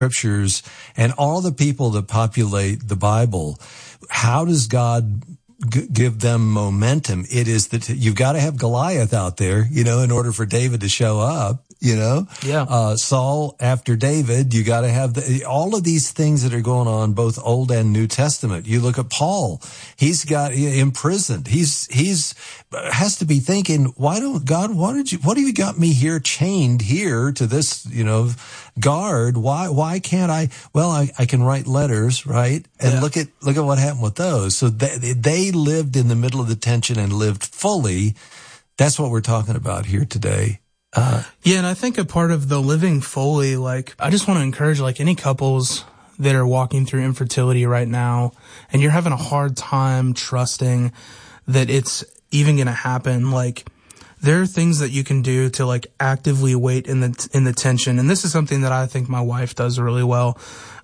scriptures and all the people that populate the Bible, how does God give them momentum? It is that you've got to have Goliath out there, in order for David to show up, Yeah. Saul after David, you got to have all of these things that are going on, both Old and New Testament. You look at Paul, he's got imprisoned. He's has to be thinking, what have you got me here chained here to this, guard? Why can't I? Well, I can write letters, right? And look at what happened with those. So they lived in the middle of the tension and lived fully. That's what we're talking about here today. And I think a part of the living fully, I just want to encourage, any couples that are walking through infertility right now, and you're having a hard time trusting that it's even going to happen, there are things that you can do to actively wait in the tension. And this is something that I think my wife does really well.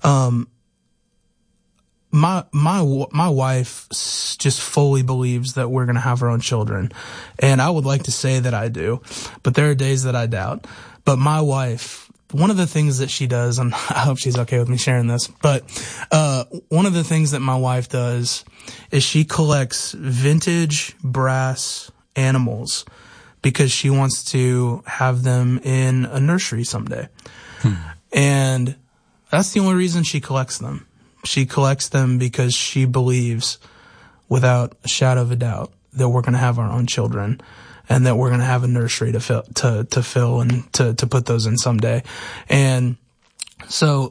My wife just fully believes that we're going to have our own children. And I would like to say that I do, but there are days that I doubt. But my wife, one of the things that she does, and I hope she's okay with me sharing this, but one of the things that my wife does is she collects vintage brass animals because she wants to have them in a nursery someday. And that's the only reason she collects them. She collects them because she believes, without a shadow of a doubt, that we're going to have our own children and that we're going to have a nursery to fill and to put those in someday. And so,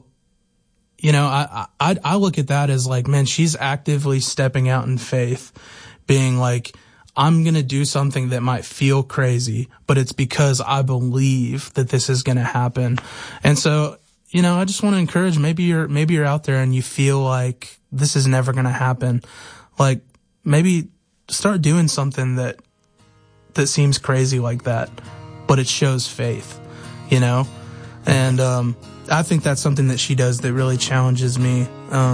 I look at that as man, she's actively stepping out in faith, being I'm going to do something that might feel crazy, but it's because I believe that this is going to happen. And so, I just want to encourage, maybe you're out there and you feel like this is never going to happen. Maybe start doing something that seems crazy like that, but it shows faith, And, I think that's something that she does that really challenges me,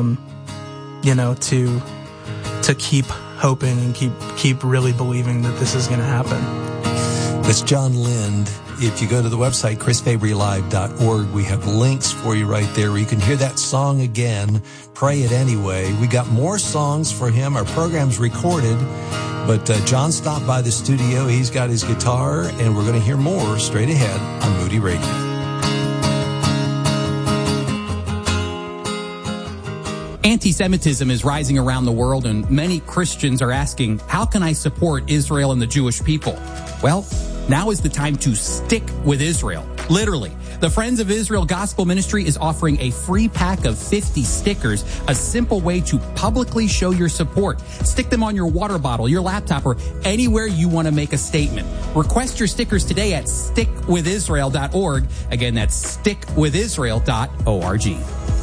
to keep hoping and keep really believing that this is going to happen. That's John Lind. If you go to the website, chrisfabrylive.org, we have links for you right there where you can hear that song again. Pray it anyway. We got more songs for him. Our program's recorded, but John stopped by the studio. He's got his guitar, and we're going to hear more straight ahead on Moody Radio. Anti-Semitism is rising around the world, and many Christians are asking, how can I support Israel and the Jewish people? Well, now is the time to stick with Israel. Literally. The Friends of Israel Gospel Ministry is offering a free pack of 50 stickers, a simple way to publicly show your support. Stick them on your water bottle, your laptop, or anywhere you want to make a statement. Request your stickers today at stickwithisrael.org. Again, that's stickwithisrael.org.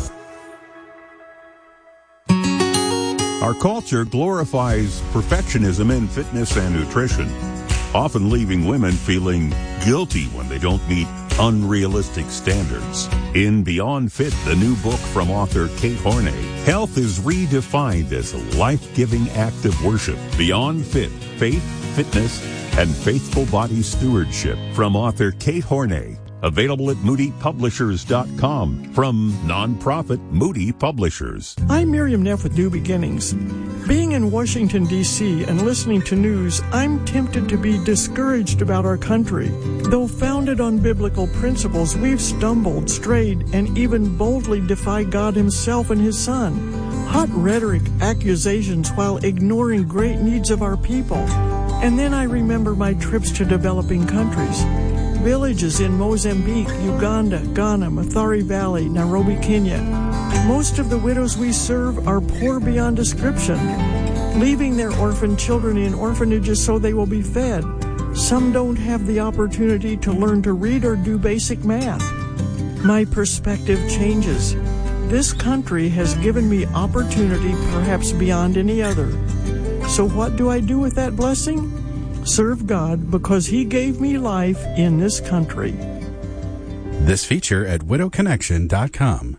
Our culture glorifies perfectionism in fitness and nutrition, often leaving women feeling guilty when they don't meet unrealistic standards. In Beyond Fit, the new book from author Kate Horney, health is redefined as a life-giving act of worship. Beyond Fit, faith, fitness, and faithful body stewardship, from author Kate Horney. Available at moodypublishers.com from nonprofit Moody Publishers. I'm Miriam Neff with New Beginnings. Being in Washington, D.C. and listening to news, I'm tempted to be discouraged about our country. Though founded on biblical principles, we've stumbled, strayed, and even boldly defied God Himself and His Son. Hot rhetoric, accusations, while ignoring great needs of our people. And then I remember my trips to developing countries. Villages in Mozambique, Uganda, Ghana, Mathare Valley, Nairobi, Kenya. Most of the widows we serve are poor beyond description, leaving their orphan children in orphanages so they will be fed. Some don't have the opportunity to learn to read or do basic math. My perspective changes. This country has given me opportunity perhaps beyond any other. So what do I do with that blessing? Serve God because He gave me life in this country. This feature at widowconnection.com.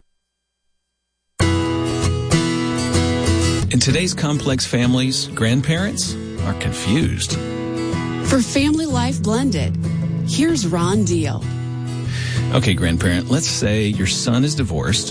In today's complex families, grandparents are confused. For Family Life Blended, here's Ron Deal. Okay, grandparent, let's say your son is divorced